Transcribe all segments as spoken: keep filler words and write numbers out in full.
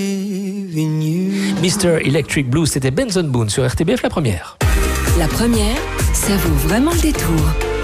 mister Electric Blue, c'était Benson Boone sur R T B F, la première. La première, ça vaut vraiment le détour.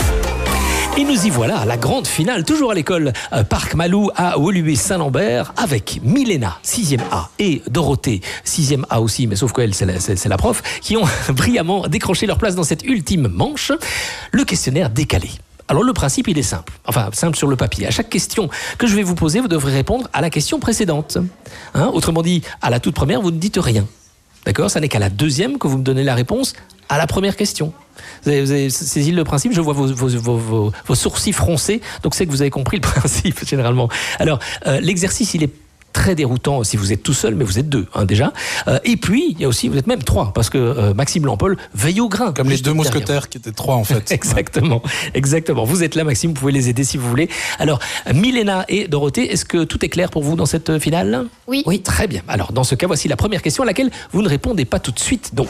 Et nous y voilà, la grande finale, toujours à l'école euh, Parc Malou à Woluwe-Saint-Lambert, avec Milena, sixième A, et Dorothée, sixième A aussi, mais sauf qu'elle, c'est la, c'est, c'est la prof, qui ont brillamment décroché leur place dans cette ultime manche. Le questionnaire décalé. Alors le principe, il est simple, enfin simple sur le papier. À chaque question que je vais vous poser, vous devrez répondre à la question précédente. Hein, autrement dit, à la toute première, vous ne dites rien. D'accord ? Ça n'est qu'à la deuxième que vous me donnez la réponse à la première question. Vous avez, vous avez saisi le principe, je vois vos, vos, vos, vos, vos sourcils froncés, donc c'est que vous avez compris le principe généralement. Alors, euh, l'exercice, il est très déroutant si vous êtes tout seul, mais vous êtes deux hein, déjà. Euh, et puis, il y a aussi, vous êtes même trois, parce que euh, Maxime Lampol veille au grain. Comme les deux mousquetaires qui étaient trois en fait. Exactement, exactement. Vous êtes là, Maxime, vous pouvez les aider si vous voulez. Alors, Milena et Dorothée, est-ce que tout est clair pour vous dans cette finale ? Oui. Oui, très bien. Alors, dans ce cas, voici la première question à laquelle vous ne répondez pas tout de suite, donc.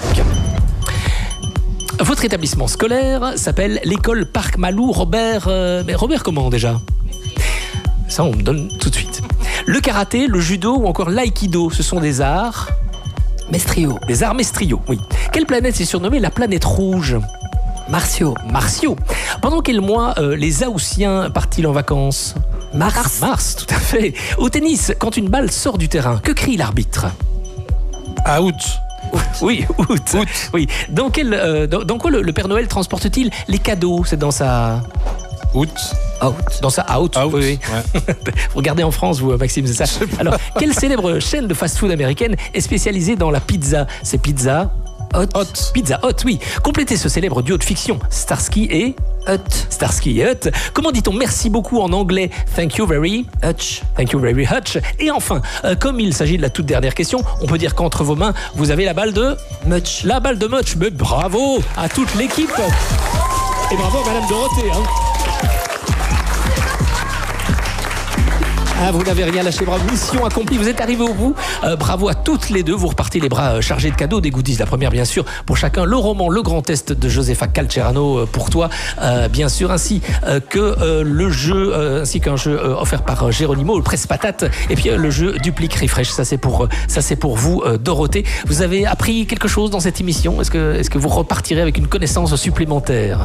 Votre établissement scolaire s'appelle l'école Parc Malou Robert... Euh, mais Robert comment déjà ? Ça, on me donne tout de suite. Le karaté, le judo ou encore l'aïkido, ce sont des arts... Mestrio. Des arts mestriaux, oui. Quelle planète est surnommée la planète rouge ? Martio. Martio. Pendant quel mois euh, les Haussiens partent-ils en vacances ? Mars. Mars, tout à fait. Au tennis, quand une balle sort du terrain, que crie l'arbitre ? Out. Oui, août. Août. Oui. Dans, quel, euh, dans, dans quoi le, le Père Noël transporte-t-il les cadeaux ? C'est dans sa... Out. Out. Dans sa out. Out. Oui. Ouais. Vous regardez en France, vous, Maxime, c'est ça ? Alors, quelle célèbre chaîne de fast-food américaine est spécialisée dans la pizza ? C'est Pizza Hot. Hot. Pizza Hut, oui. Complétez ce célèbre duo de fiction, Starsky et... Hut. Starsky et Hutch. Comment dit-on merci beaucoup en anglais ? Thank you very... Hutch. Thank you very much. Et enfin, euh, comme il s'agit de la toute dernière question, on peut dire qu'entre vos mains, vous avez la balle de... Much. La balle de Much. Mais bravo à toute l'équipe. Et bravo à Madame Dorothée. Hein. Ah, vous n'avez rien lâché, bravo, mission accomplie, vous êtes arrivés au bout. Euh, bravo à toutes les deux, vous repartez les bras euh, chargés de cadeaux, des goodies. La première, bien sûr, pour chacun, le roman Le Grand Test de Josefa Calcerano euh, pour toi, euh, bien sûr, ainsi euh, que euh, le jeu, euh, ainsi qu'un jeu euh, offert par euh, Géronimo, le presse-patate, et puis euh, le jeu Duplique Refresh. Ça, c'est pour, euh, ça, c'est pour vous, euh, Dorothée. Vous avez appris quelque chose dans cette émission ? Est-ce que, est-ce que vous repartirez avec une connaissance supplémentaire ?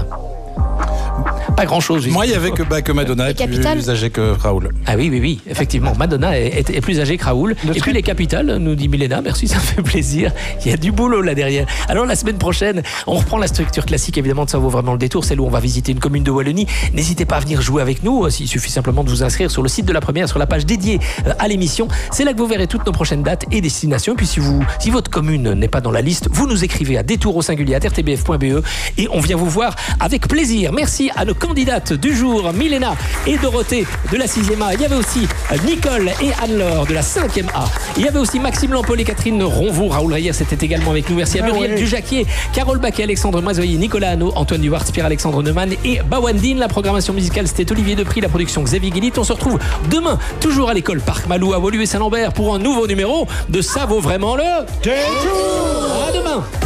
Pas grand-chose. Moi, il y avait que, bah, que Madonna est plus âgée que Raoul. Ah oui, oui, oui, effectivement. Madonna est, est, est plus âgée que Raoul. Le Et puis les capitales, nous dit Milena, merci, ça fait plaisir. Il y a du boulot là derrière. Alors la semaine prochaine, on reprend la structure classique, évidemment, de Ça vaut vraiment le détour, celle où on va visiter une commune de Wallonie. N'hésitez pas à venir jouer avec nous. Il suffit simplement de vous inscrire sur le site de la première, sur la page dédiée à l'émission. C'est là que vous verrez toutes nos prochaines dates et destinations. Et puis si, vous, si votre commune n'est pas dans la liste, vous nous écrivez à détour au singulier à r t b f point b e et on vient vous voir avec plaisir. Merci à nos candidates du jour, Milena et Dorothée de la sixième A. Il y avait aussi Nicole et Anne-Laure de la cinquième A. Il y avait aussi Maxime Lampol et Catherine Ronvaux. Raoul Reyer, c'était également avec nous. Merci à Muriel ah ouais. Dujacquier, Carole Baquet, Alexandre Mazoyer, Nicolas Hano, Antoine Duwart, Pierre-Alexandre Neumann et Bawandine. La programmation musicale, c'était Olivier Depris, la production Xavier Guilit. On se retrouve demain, toujours à l'école Parc Malou à Woluwe-Saint-Lambert pour un nouveau numéro de Ça vaut vraiment le détour. À demain.